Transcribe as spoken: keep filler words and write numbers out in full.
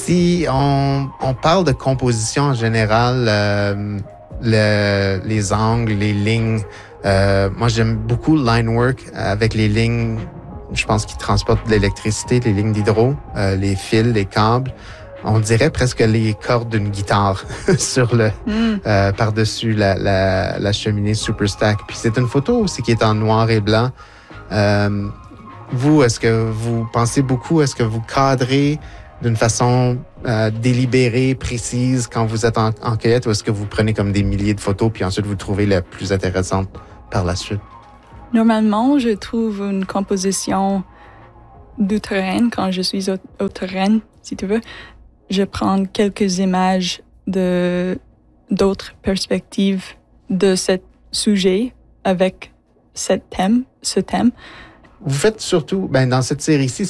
Si on, on parle de composition en général, euh, le, les angles, les lignes, euh, moi j'aime beaucoup line work avec les lignes, je pense qu'ils transportent de l'électricité, les lignes d'hydro, euh, les fils, les câbles. On dirait presque les cordes d'une guitare sur le mm. euh, par-dessus la, la, la cheminée Superstack. Puis c'est une photo aussi qui est en noir et blanc. Euh, vous, est-ce que vous pensez beaucoup, est-ce que vous cadrez d'une façon euh, délibérée, précise quand vous êtes en, en cueillette, ou est-ce que vous prenez comme des milliers de photos puis ensuite vous trouvez la plus intéressante par la suite? Normalement, je trouve une composition du terrain quand je suis au, au terrain, si tu veux. Je prends quelques images de d'autres perspectives de ce sujet avec ce thème, ce thème. Vous faites surtout, ben dans cette série-ci,